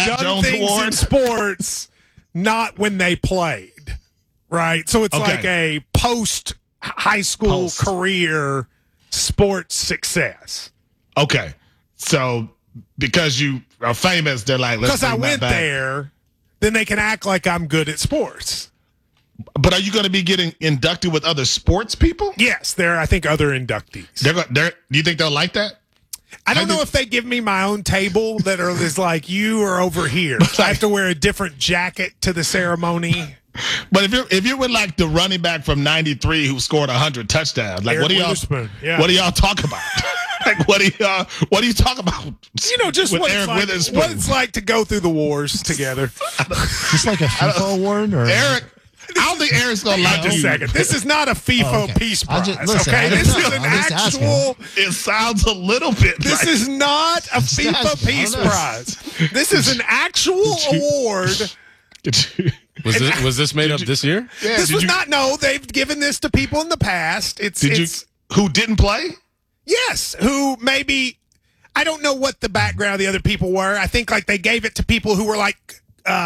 done Jones things Award? in sports, not when they played, right? So it's like a post-high school career sports success. Okay. So because you are famous, they're like, let's because I bring that went back. there, then they can act like I'm good at sports. But are you going to be getting inducted with other sports people? Yes, there are, I think, other inductees. Do you think they'll like that? I don't know if they give me my own table that is like, you are over here. So I have to wear a different jacket to the ceremony. But if you're with like the running back from '93 who scored 100 touchdowns, like Eric what do y'all talk about? Like what do you talk about? You know, just what it's like to go through the wars together. Just like a FIFA award, or Eric. I don't think Eric's gonna like Just a second. This is not a FIFA Peace Prize. Okay, this is an actual. It sounds a little bit. This is not a FIFA Peace Prize. This is an actual award. Was this made up this year? Yeah, this was not. No, they've given this to people in the past. Who didn't play? Yes, who maybe. I don't know what the background of the other people were. I think like they gave it to people who were like,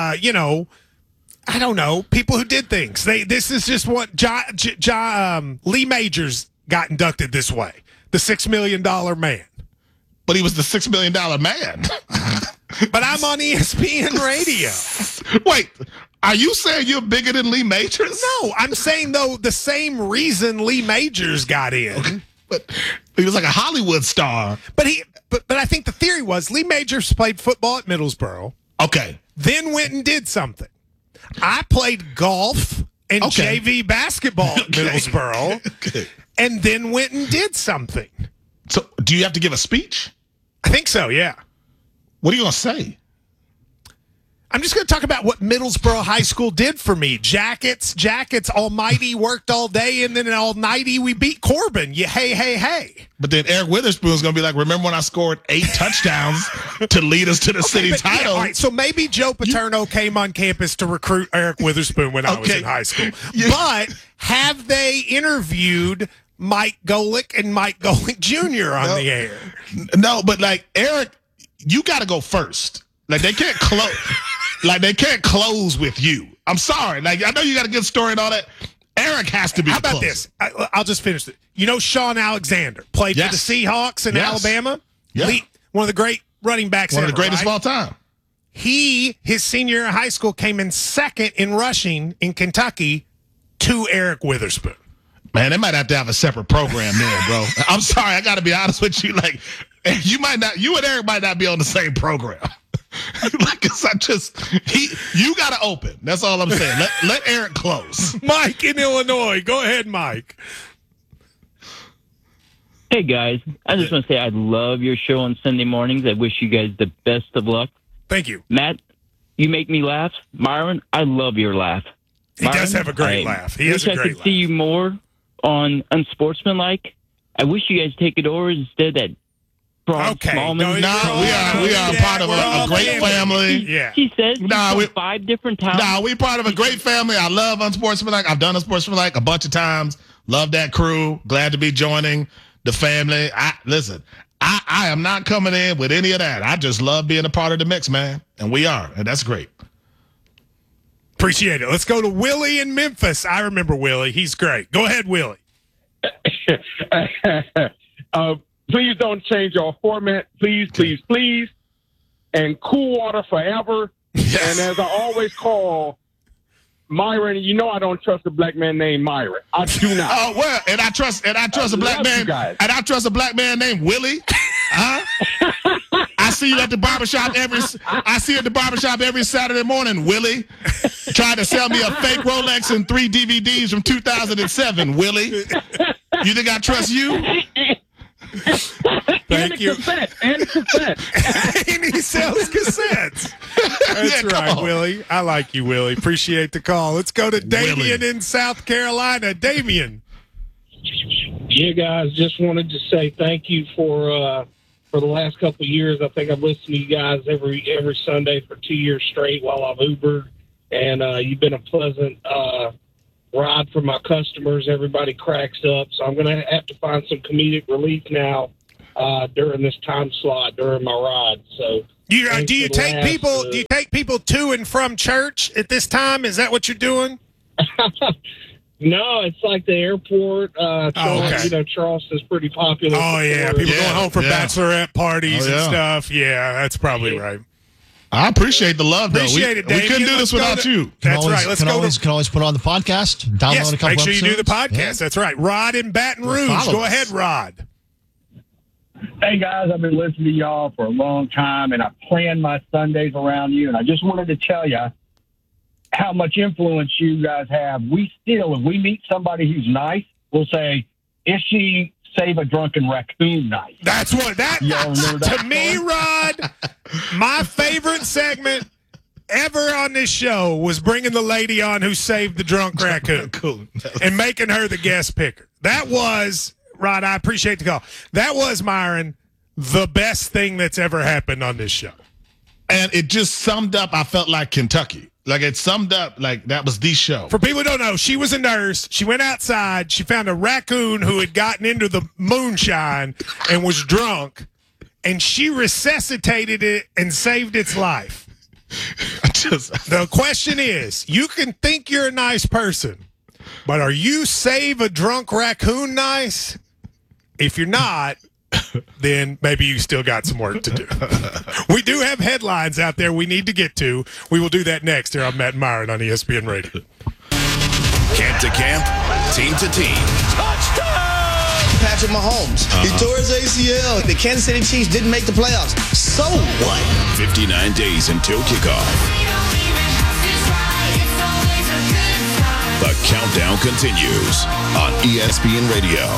I don't know, people who did things. This is just what Lee Majors got inducted this way. The $6 million man. But he was the $6 million man. But I'm on ESPN radio. Wait, are you saying you're bigger than Lee Majors? No, I'm saying, though, the same reason Lee Majors got in. Okay. But he was like a Hollywood star. But I think the theory was Lee Majors played football at Middlesbrough. Okay. Then went and did something. I played golf and JV basketball at Middlesbrough, and then went and did something. So, do you have to give a speech? I think so, yeah. What are you going to say? I'm just going to talk about what Middlesbrough High School did for me. Jackets, almighty, worked all day, and then all nighty we beat Corbin. Hey. But then Eric Witherspoon's going to be like, remember when I scored 8 touchdowns to lead us to the city title? Yeah, all right, so maybe Joe Paterno came on campus to recruit Eric Witherspoon when I was in high school. But have they interviewed Mike Golick and Mike Golick Jr. on the air? No, but like, Eric, you got to go first. Like, they can't close. Like, they can't close with you. I'm sorry. Like, I know you got a good story and all that. Eric has to be. How about this? I'll just finish it. You know, Sean Alexander played for the Seahawks in Alabama. Yeah. One of the great running backs. One of the greatest of all time. His senior year in high school came in second in rushing in Kentucky to Eric Witherspoon. Man, they might have to have a separate program there, bro. I'm sorry. I got to be honest with you. Like, you and Eric might not be on the same program. Like, you got to open. That's all I'm saying. Let Eric close. Mike in Illinois. Go ahead, Mike. Hey, guys. I just want to say I love your show on Sunday mornings. I wish you guys the best of luck. Thank you. Matt, you make me laugh. Myron, I love your laugh. He does have a great laugh. He has a great laugh. I wish I could see you more on Unsportsmanlike. I wish you guys take it over instead of that. Okay. We are part of a great family. Yeah. She says we're 5 different times. We're part of a great family. I love Unsportsmanlike. I've done Unsportsmanlike a bunch of times. Love that crew. Glad to be joining the family. I am not coming in with any of that. I just love being a part of the mix, man. And we are. And that's great. Appreciate it. Let's go to Willie in Memphis. I remember Willie. He's great. Go ahead, Willie. Please don't change your format. Please. And cool water forever. Yes. And as I always call Myron, you know I don't trust a black man named Myron. I do not. Oh well, and I trust a black man. And I trust a black man named Willie. I see you at the barbershop every Saturday morning, Willie. Trying to sell me a fake Rolex and 3 DVDs from 2007, Willie. You think I trust you? Thank you. And he sells cassettes. That's right, Willie. I like you, Willie. Appreciate the call. Let's go to Damien in South Carolina. Damien. Yeah, guys, just wanted to say thank you for the last couple of years. I think I've listened to you guys every Sunday for 2 years straight while I've Ubered, and you've been a pleasant ride for my customers. Everybody cracks up, so I'm going to have to find some comedic relief now during this time slot during my ride. So Do you take people to and from church at this time? Is that what you're doing? No, it's like the airport. Okay. You know, Charleston's pretty popular. Oh, yeah. People going home for bachelorette parties and stuff. Yeah, that's probably right. I appreciate the love, though. Appreciate it, Dave. We couldn't do this without you. That's right. Let's go. Can always put on the podcast. Download a couple make sure you do the episodes. podcast. Yeah. That's right. Rod in Baton Rouge. Go ahead, Rod. Hey, guys, I've been listening to y'all for a long time, and I plan my Sundays around you. And I just wanted to tell you how much influence you guys have. We still, if we meet somebody who's nice, we'll say, is she Save a Drunken Raccoon nice? That's what that to me, Rod, my favorite segment ever on this show was bringing the lady on who saved the drunk raccoon and making her the guest picker. That was, Rod, I appreciate the call. That was, Myron, the best thing that's ever happened on this show. And it just summed up, I felt like Kentucky. Like, it summed up, like, that was the show. For people who don't know, she was a nurse. She went outside. She found a raccoon who had gotten into the moonshine and was drunk, and she resuscitated it and saved its life. The question is, you can think you're a nice person, but are you Save a Drunk Raccoon nice? If you're not, then maybe you still got some work to do. We do have headlines out there we need to get to. We will do that next here on Matt and Myron on ESPN Radio. Camp to camp, team to team. Touchdown! Patrick Mahomes. He tore his ACL. The Kansas City Chiefs didn't make the playoffs. So what? 59 days until kickoff. The countdown continues on ESPN Radio.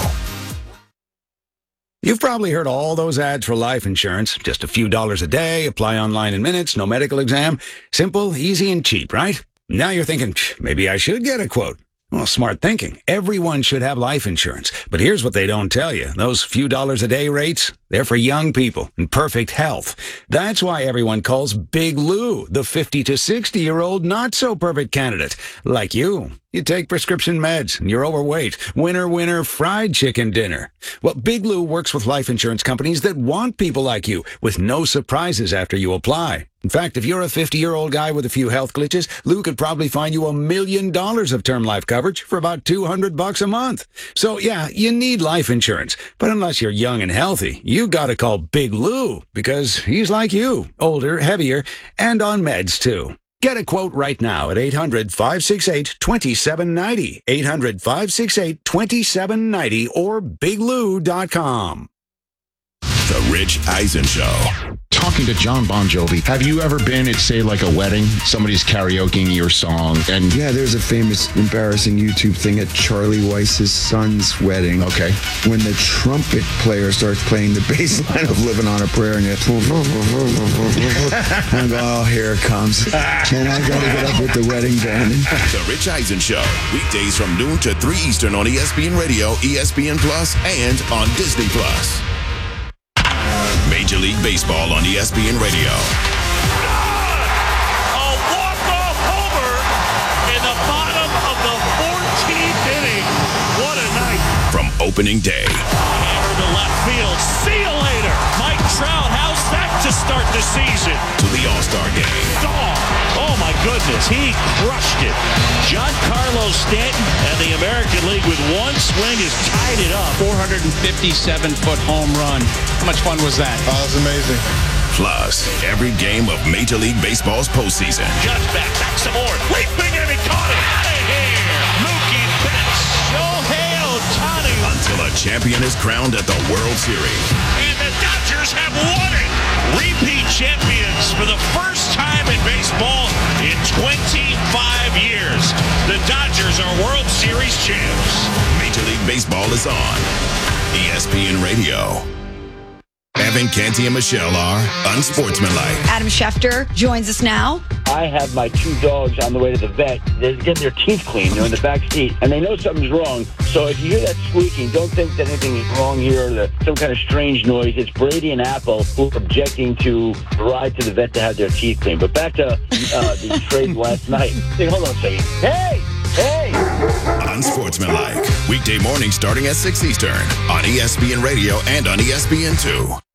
You've probably heard all those ads for life insurance. Just a few dollars a day, apply online in minutes, no medical exam. Simple, easy, and cheap, right? Now you're thinking, maybe I should get a quote. Well, smart thinking. Everyone should have life insurance. But here's what they don't tell you. Those few dollars a day rates, they're for young people in perfect health. That's why everyone calls Big Lou the 50 to 60-year-old not-so-perfect candidate. Like you. You take prescription meds, and you're overweight. Winner, winner, fried chicken dinner. Well, Big Lou works with life insurance companies that want people like you, with no surprises after you apply. In fact, if you're a 50-year-old guy with a few health glitches, Lou could probably find you $1 million of term life coverage for about $200 a month. So, yeah, you need life insurance. But unless you're young and healthy, you gotta call Big Lou, because he's like you, older, heavier, and on meds, too. Get a quote right now at 800-568-2790, 800-568-2790, or biglou.com. The Rich Eisen Show. Talking to John Bon Jovi, have you ever been at, say, like a wedding? Somebody's karaokeing your song, and yeah, there's a famous, embarrassing YouTube thing at Charlie Weiss's son's wedding. Okay. When the trumpet player starts playing the bass line of "Living on a Prayer," and I go, oh, here it comes, and I got to get up with the wedding band. The Rich Eisen Show, weekdays from noon to 3 Eastern on ESPN Radio, ESPN Plus, and on Disney Plus. Major League Baseball on ESPN Radio. A walk-off homer in the bottom of the 14th inning. What a night. From opening day. Hammer to left field. See you later. Mike Trout, how's that to start the season? To the All-Star Game. Oh, my goodness. He crushed it. Giancarlo Stanton and the American League with one swing has tied it up. 457-foot home run. How much fun was that? Oh, that's amazing. Plus, every game of Major League Baseball's postseason. Judge back some more. Leaping and he caught it. Out of here. Mookie Betts. Shohei Ohtani. Until a champion is crowned at the World Series. And the Dodgers have won it. Repeat champions for the first time in baseball in 25 years. The Dodgers are World Series champs. Major League Baseball is on ESPN Radio. Evan, Canty, and Michelle are unsportsmanlike. Adam Schefter joins us now. I have my two dogs on the way to the vet. They're getting their teeth cleaned. They're in the back seat, and they know something's wrong. So if you hear that squeaking, don't think that anything is wrong here or some kind of strange noise. It's Brady and Apple who are objecting to the ride to the vet to have their teeth cleaned. But back to the trade last night. Hey, hold on a second. Hey! Unsportsmanlike. Weekday morning starting at 6 Eastern on ESPN Radio and on ESPN2.